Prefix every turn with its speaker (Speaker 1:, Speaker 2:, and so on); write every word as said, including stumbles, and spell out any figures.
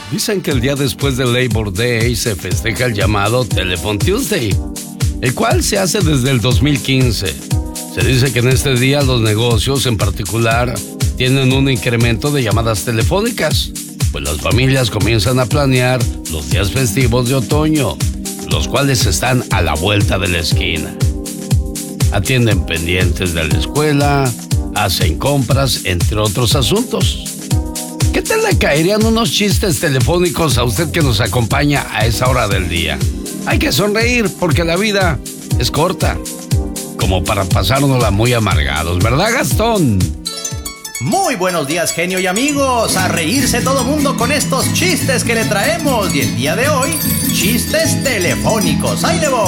Speaker 1: Dicen que el día después del Labor Day se festeja el llamado Telephone Tuesday, el cual se hace desde el dos mil quince. Se dice que en este día los negocios en particular tienen un incremento de llamadas telefónicas, pues las familias comienzan a planear los días festivos de otoño, los cuales están a la vuelta de la esquina. Atienden pendientes de la escuela, hacen compras, entre otros asuntos. ¿Qué tal le caerían unos chistes telefónicos a usted que nos acompaña a esa hora del día? Hay que sonreír porque la vida es corta, como para pasárnosla muy amargados, ¿verdad, Gastón?
Speaker 2: Muy buenos días, genio y amigos. A reírse todo mundo con estos chistes que le traemos. Y el día de hoy, chistes telefónicos. ¡Ahí le voy!